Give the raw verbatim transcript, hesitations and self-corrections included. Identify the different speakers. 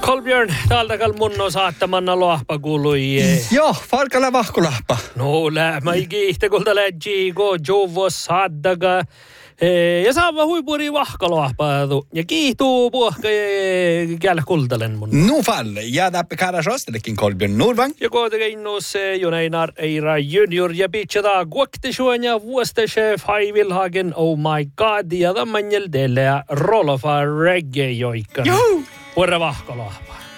Speaker 1: Kolbjörn, täältä kal munno saattamanna lohpa kuului.
Speaker 2: Joo, farkala vahkulahpa.
Speaker 1: No lämmä ikiihte kulta läggi go jovos saddaga. Ja saava huipuri vahkalohpaadu. Ja kiihtuu puhka käällä kultalen mun.
Speaker 2: Nu falle, ja täppä käydä rostelekin Kolbjörn Nordvang.
Speaker 1: Ja kootake innus Joneinar Eira Junior ja pitchata guaktisuon ja vuostechef Haivilhagen. Oh my god, ja tämän jälteellä Rolofa reggae joikka.
Speaker 2: Joo!
Speaker 1: Vuorra vahkalohpa.